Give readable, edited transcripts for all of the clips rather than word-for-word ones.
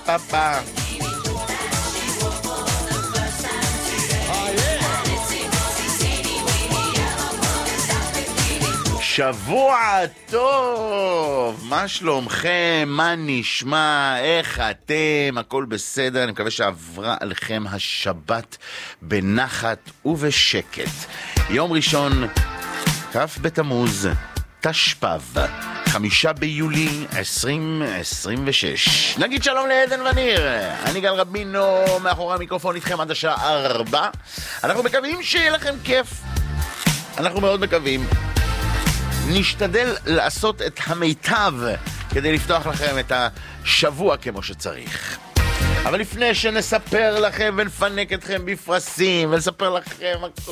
פה פה. שבוע טוב, מה שלומכם, מה נשמע, איך אתם, הכל בסדר, אני מקווה שעברה עליכם השבת בנחת ובשקט. יום ראשון, כ' בתמוז, תשפ"ב, 5 ביולי 2026. נגיד שלום לעדן וניר, אני גל רבינו, מאחורי המיקרופון איתכם עד השעה 4. אנחנו מקווים שיהיה לכם כיף, אנחנו מאוד מקווים. נשתדל לעשות את המיטב כדי לפתוח לכם את השבוע כמו שצריך. אבל לפני שנספר לכם ונפנק אתכם בפרסים ונספר לכם,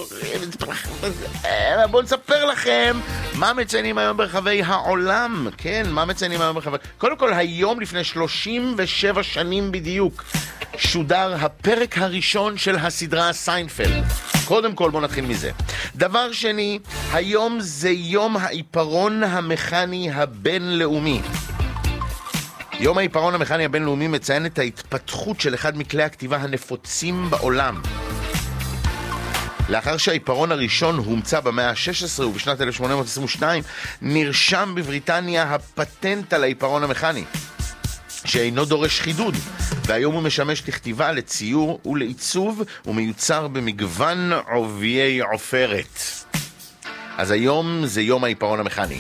בואו נספר לכם מה מציינים היום ברחבי העולם. כן, מה מציינים היום ברחבי... קודם כל, היום לפני 37 שנים בדיוק שודר הפרק הראשון של הסדרה סיינפלד. קודם כל בואו נתחיל מזה. דבר שני, היום זה יום העיפרון המכני הבינלאומי. יום העיפרון המכני הבינלאומי מציין את ההתפתחות של אחד מכלי הכתיבה הנפוצים בעולם. לאחר שהעיפרון הראשון הומצא במאה ה-16 ובשנת 1822 נרשם בבריטניה הפטנט על העיפרון המכני, שאינו דורש חידוד, והיום הוא משמש לכתיבה, לציור ולעיצוב, ומיוצר במגוון עוביי עופרת. אז היום זה יום העיפרון המכני.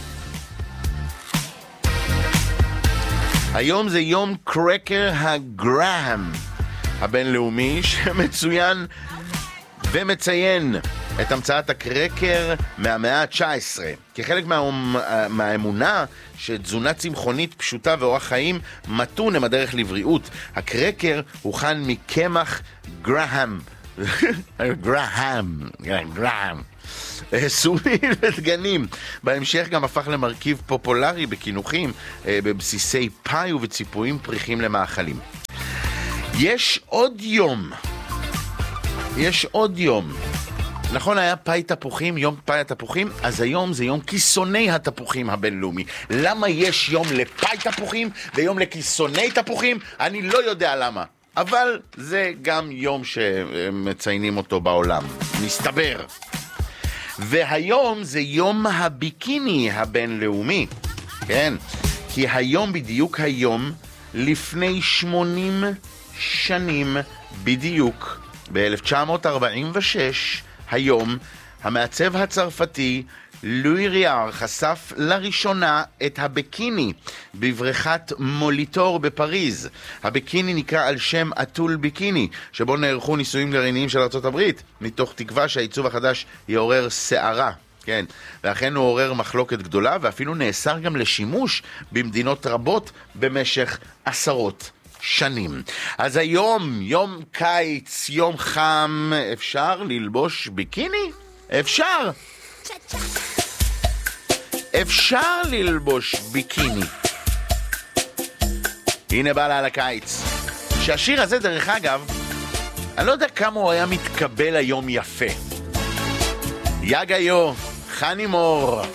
היום זה יום קרקר הגראהם הבינלאומי, שמצוין ומציין את המצאת הקרקר מהמאה ה-19. כחלק מהאמונה שתזונה צמחונית פשוטה ואורח חיים מתון הם הדרך לבריאות, הקרקר הוכן מקמח גראהם. גראהם. סוני ודגנים. בהמשך גם הפך למרכיב פופולרי בכינוחים, בבסיסי פאי ובציפויים פריחים למאכלים. יש עוד יום. נכון, היה פאי תפוחים, יום פאי התפוחים, אז היום זה יום כיסוני התפוחים הבינלאומי. למה יש יום לפאי תפוחים ויום לכיסוני תפוחים? אני לא יודע למה. אבל זה גם יום שמציינים אותו בעולם, מסתבר. והיום זה יום הביקיני הבינלאומי. כן, כי היום בדיוק היום, לפני 80 שנים בדיוק, ב-1946, היום, המעצב הצרפתי לואי ריאר חשף לראשונה את הביקיני בבריכת מוליטור בפריז. הביקיני נקרא על שם אטול ביקיני, שבו נערכו ניסויים גרעיניים של ארצות הברית, מתוך תקווה שהעיצוב החדש יעורר שערה. כן, ואכן הוא עורר מחלוקת גדולה, ואפילו נאסר גם לשימוש במדינות רבות במשך עשרות שנים. אז היום, יום קיץ, יום חם, אפשר ללבוש ביקיני? אפשר. אפשר ללבוש ביקיני. הנה בא לה על הקיץ. שהשיר הזה, דרך אגב, אני לא יודע כמה הוא היה מתקבל היום יפה. יגה יו, חני מור.